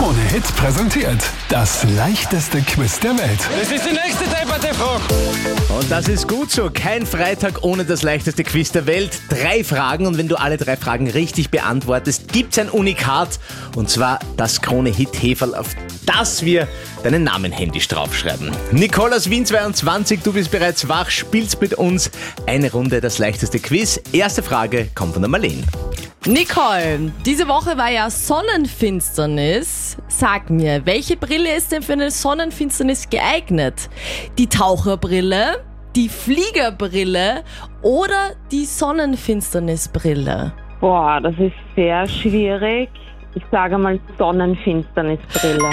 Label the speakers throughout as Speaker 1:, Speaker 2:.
Speaker 1: Krone-Hit präsentiert das leichteste Quiz der Welt.
Speaker 2: Das ist die nächste Debatte-Frage.
Speaker 3: Und das ist gut so. Kein Freitag ohne das leichteste Quiz der Welt. 3 Fragen und wenn du alle 3 Fragen richtig beantwortest, gibt's ein Unikat. Und zwar das Krone-Hit-Heferl, auf das wir deinen Namen händisch draufschreiben. Nicole aus Wien 22, du bist bereits wach, spielst mit uns eine Runde das leichteste Quiz. Erste Frage kommt von der Marlene.
Speaker 4: Nicole, diese Woche war ja Sonnenfinsternis. Sag mir, welche Brille ist denn für eine Sonnenfinsternis geeignet? Die Taucherbrille, die Fliegerbrille oder die Sonnenfinsternisbrille?
Speaker 5: Boah, das ist sehr schwierig. Ich sage mal Sonnenfinsternisbrille.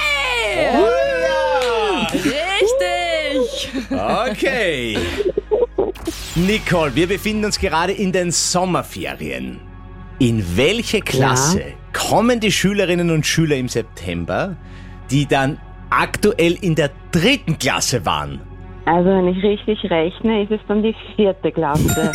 Speaker 4: Richtig!
Speaker 3: Okay. Nicole, wir befinden uns gerade in den Sommerferien. In welche Klasse kommen die Schülerinnen und Schüler im September, die dann aktuell in der 3. Klasse waren?
Speaker 5: Also wenn ich richtig rechne, ist es dann die 4. Klasse.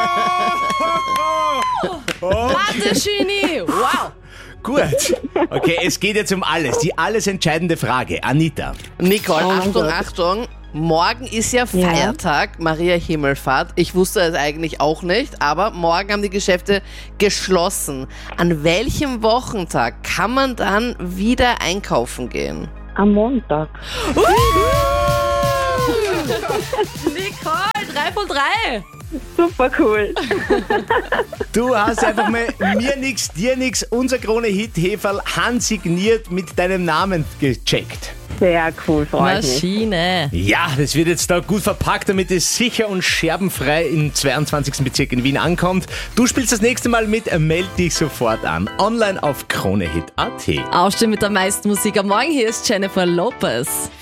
Speaker 4: Mathe-Genie! Wow!
Speaker 3: Gut. Okay, es geht jetzt um alles. Die alles entscheidende Frage. Anita.
Speaker 6: Nicole,
Speaker 5: Oh mein
Speaker 6: Achtung,
Speaker 5: Gott.
Speaker 6: Achtung. Morgen ist ja Feiertag, Maria Himmelfahrt. Ich wusste es eigentlich auch nicht, aber morgen haben die Geschäfte geschlossen. An welchem Wochentag kann man dann wieder einkaufen gehen?
Speaker 5: Am Montag.
Speaker 4: Nicole, 3 von 3!
Speaker 5: Super cool.
Speaker 3: Du hast einfach mal mir nix, dir nix, unser Krone-Hit-Heferl handsigniert mit deinem Namen gecheckt.
Speaker 5: Sehr cool, freut mich.
Speaker 4: Maschine.
Speaker 3: Ja, das wird jetzt da gut verpackt, damit es sicher und scherbenfrei im 22. Bezirk in Wien ankommt. Du spielst das nächste Mal mit, meld dich sofort an. Online auf kronehit.at.
Speaker 4: Aufstehen mit der meisten Musik am Morgen. Hier ist Jennifer Lopez.